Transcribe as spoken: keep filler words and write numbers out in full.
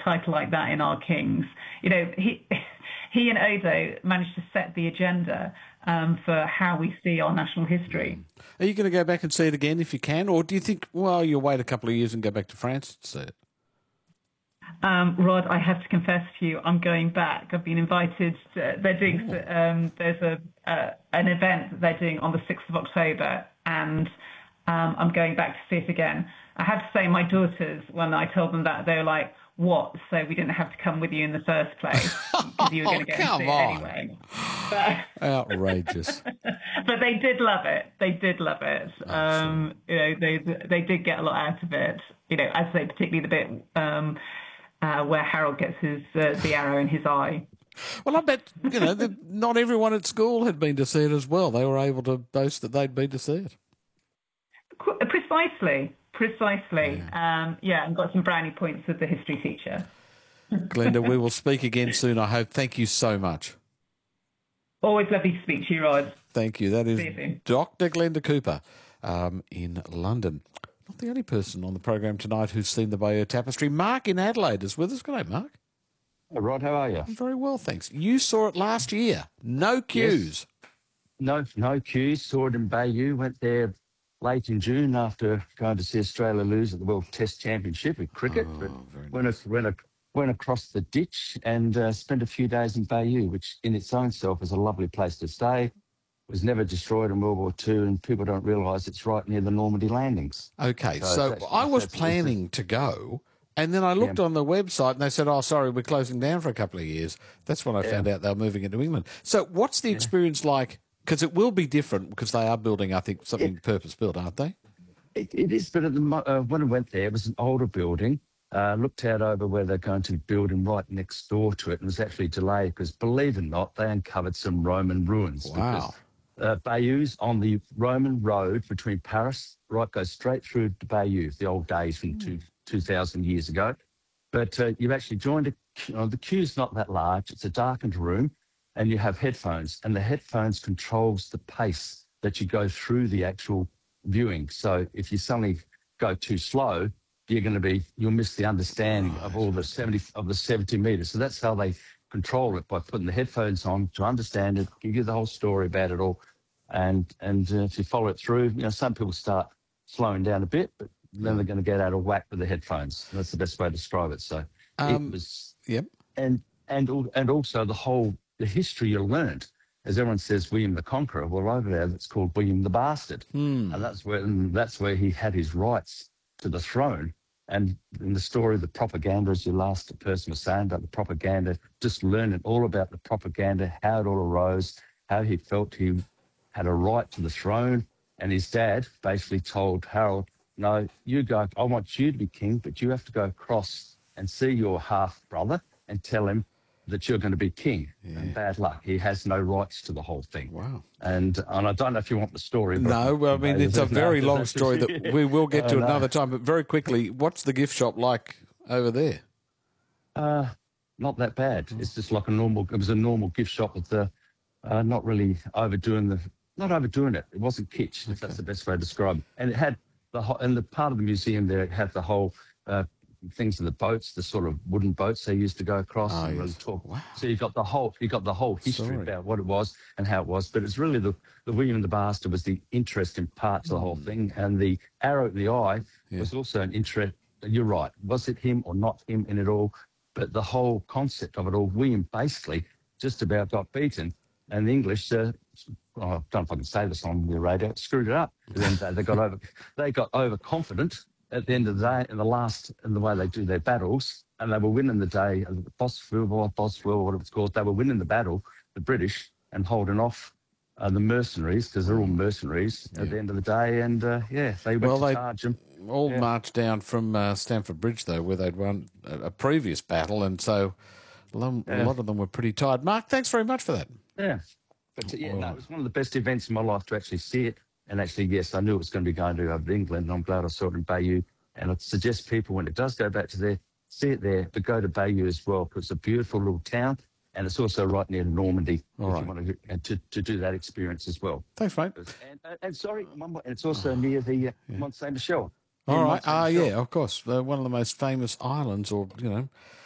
title like that in our Kings. You know, he he and Odo managed to set the agenda um, for how we see our national history. Are you going to go back and see it again if you can, or do you think, well, you'll wait a couple of years and go back to France to see it? Um, Rod, I have to confess to you, I'm going back. I've been invited. To, they're doing. Um, there's a uh, an event that they're doing on the sixth of October, and um, I'm going back to see it again. I have to say, my daughters, when I told them that, they were like, "What? So we didn't have to come with you in the first place because you were going to Oh, go and come see it on. anyway." But, Outrageous. but they did love it. They did love it. Um, you know, they they did get a lot out of it. You know, as they particularly the bit. Um, Uh, where Harold gets his uh, the arrow in his eye. Well, I bet, you know, that not everyone at school had been to see it as well. They were able to boast that they'd been to see it. Qu- Precisely, precisely. Yeah. Um, yeah, and got some brownie points with the history teacher. Glenda, we will speak again soon, I hope. Thank you so much. Always lovely to speak to you, Rod. Thank you. That is Doctor Glenda Cooper um, in London. Not the only person on the program tonight who's seen the Bayeux Tapestry. Mark in Adelaide is with us. Good day, Mark. Hey, Rod, how are you? I'm very well, thanks. You saw it last year. No queues. Yes. No, no queues. Saw it in Bayeux. Went there late in June after going to see Australia lose at the World Test Championship in cricket. Oh, but very went, nice. a, went, a, went across the ditch and uh, spent a few days in Bayeux, which in its own self is a lovely place to stay. Was never destroyed in World War Two, and people don't realise it's right near the Normandy landings. Okay, so, so actually, I was that's, planning to go, and then I looked yeah. on the website, and they said, oh, sorry, we're closing down for a couple of years. That's when I Yeah. found out they were moving into England. So what's the Yeah. experience like? Because it will be different, because they are building, I think, something Yeah. purpose-built, aren't they? It, it is, but at the, mo- uh, when I went there, it was an older building. Uh, looked out over where they're going to be building right next door to it, and was actually delayed because, believe it or not, they uncovered some Roman ruins. Wow. Because, uh, Bayeux's on the Roman road between Paris, right, goes straight through to Bayeux, the old days from two, 2,000 years ago. But uh, you've actually joined a queue. Oh, the queue's not that large. It's a darkened room, and you have headphones, and the headphones controls the pace that you go through the actual viewing. So if you suddenly go too slow, you're going to be, you'll miss the understanding Right. of all the seventy of the seventy meters. So that's how they control it, by putting the headphones on to understand it, give you the whole story about it all. And and uh, if you follow it through, you know, some people start slowing down a bit, but then they're going to get out of whack with the headphones. That's the best way to describe it. So Um, it was, Yep. and and al- and also the whole the history you learnt. As everyone says, William the Conqueror. Well, over there, that's called William the Bastard, Hmm. and that's where and that's where he had his rights to the throne. And in the story, the propaganda, as your last person was saying about the propaganda, just learning all about the propaganda, how it all arose, how he felt he had a right to the throne. And his dad basically told Harold, no, you go, I want you to be king, but you have to go across and see your half brother and tell him that you're going to be king. Yeah. And bad luck. He has no rights to the whole thing. Wow. And and I don't know if you want the story. But No, well, I mean, no, it's a there's no- very there's long no- story that we will get to Uh, no. another time. But very quickly, what's the gift shop like over there? Uh, not that bad. It's just like a normal, it was a normal gift shop with the, uh, not really overdoing the, not overdoing it. It wasn't kitsch, if that's the best way to describe it. And it had the whole, and the part of the museum there, it had the whole, uh, things of the boats, the sort of wooden boats they used to go across Oh, and really yes. talk. Wow. So you got the whole, you got the whole history Sorry. about what it was and how it was. But it's really the, the William the Bastard was the interesting part to the whole thing. And the arrow in the eye Yeah. was also an interest. You're right. Was it him or not him in it all? But the whole concept of it all, William basically just about got beaten, and the English, uh, oh, I don't know if I can say this on the radio, screwed it up. And then they, they got over, they got overconfident at the end of the day, in the last, in the way they do their battles, and they were winning the day. Boswell, Boswell, whatever it's called, they were winning the battle, the British, and holding off uh, the mercenaries, because they're all mercenaries at the end of the day. And uh, yeah, they went Well, to they- charge them. All Yeah. marched down from uh, Stamford Bridge, though, where they'd won a, a previous battle, and so a lo- a Yeah. lot of them were pretty tired. Mark, thanks very much for that. Yeah. But uh, yeah, no, it was one of the best events in my life to actually see it. And actually, yes, I knew it was going to be going to over to England, and I'm glad I saw it in Bayeux. And I'd suggest people, when it does go back to there, see it there, but go to Bayeux as well, because it's a beautiful little town, and it's also right near Normandy, All if right. you want to, and to, to do that experience as well. Thanks, mate. And, and, and sorry, one more, and it's also near the uh, Mont Saint Michel. All Near right. Mont Ah, Saint-Michel. yeah, of course. Uh, one of the most famous islands, or, you know,